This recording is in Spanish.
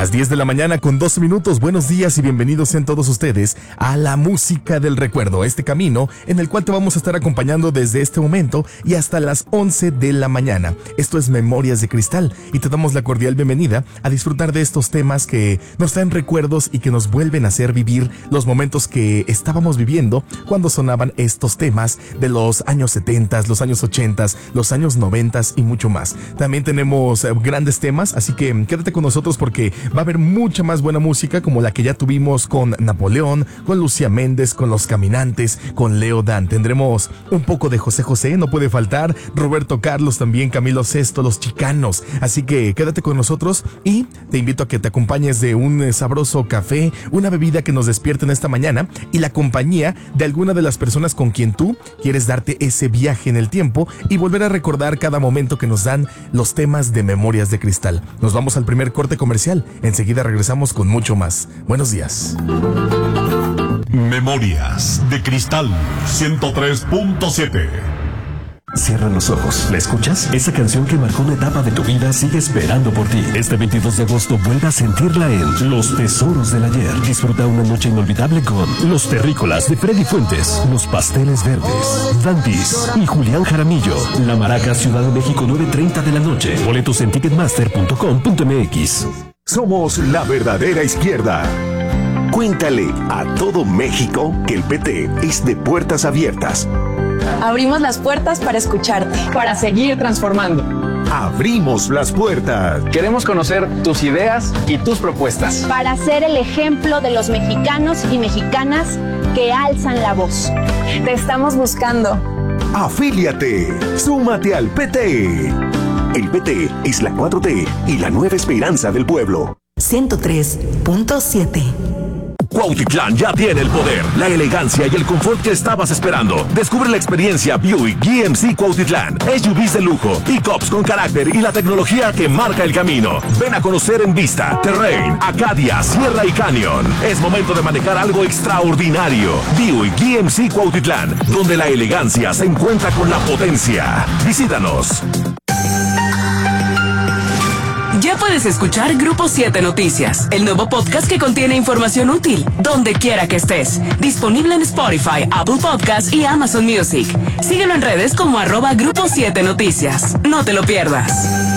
Las 10 de la mañana con 12 minutos. Buenos días y bienvenidos sean todos ustedes a la música del recuerdo, este camino en el cual te vamos a estar acompañando desde este momento y hasta las 11 de la mañana. Esto es Memorias de Cristal y te damos la cordial bienvenida a disfrutar de estos temas que nos traen recuerdos y que nos vuelven a hacer vivir los momentos que estábamos viviendo cuando sonaban estos temas de los años 70, los años 80, los años 90 y mucho más. También tenemos grandes temas, así que quédate con nosotros porque va a haber mucha más buena música como la que ya tuvimos con Napoleón, con Lucía Méndez, con Los Caminantes, con Leo Dan. Tendremos un poco de José José, no puede faltar, Roberto Carlos también, Camilo Sesto, Los Chicanos. Así que quédate con nosotros y te invito a que te acompañes de un sabroso café, una bebida que nos despierte en esta mañana y la compañía de alguna de las personas con quien tú quieres darte ese viaje en el tiempo y volver a recordar cada momento que nos dan los temas de Memorias de Cristal. Nos vamos al primer corte comercial. Enseguida regresamos con mucho más. Buenos días. Memorias de Cristal 103.7. Cierra los ojos. ¿La escuchas? Esa canción que marcó una etapa de tu vida sigue esperando por ti. Este 22 de agosto vuelve a sentirla en Los Tesoros del Ayer. Disfruta una noche inolvidable con Los Terrícolas de Freddy Fuentes, Los Pasteles Verdes, Dantis y Julián Jaramillo. La Maraca, Ciudad de México, 9:30 de la noche. Boletos en ticketmaster.com.mx. Somos la verdadera izquierda. Cuéntale a todo México que el PT es de puertas abiertas. Abrimos las puertas para escucharte, para seguir transformando. Abrimos las puertas. Queremos conocer tus ideas y tus propuestas. Para ser el ejemplo de los mexicanos y mexicanas que alzan la voz. Te estamos buscando. Afíliate. Súmate al PT. El PT es la 4T y la nueva esperanza del pueblo. 103.7. Cuautitlán ya tiene el poder, la elegancia y el confort que estabas esperando. Descubre la experiencia Buick GMC Cuautitlán. SUVs de lujo, pickups con carácter y la tecnología que marca el camino. Ven a conocer en Vista, Terrain, Acadia, Sierra y Canyon. Es momento de manejar algo extraordinario. Buick GMC Cuautitlán, donde la elegancia se encuentra con la potencia. Visítanos. Ya puedes escuchar Grupo 7 Noticias, el nuevo podcast que contiene información útil, donde quiera que estés. Disponible en Spotify, Apple Podcasts y Amazon Music. Síguelo en redes como @Grupo 7 Noticias. No te lo pierdas.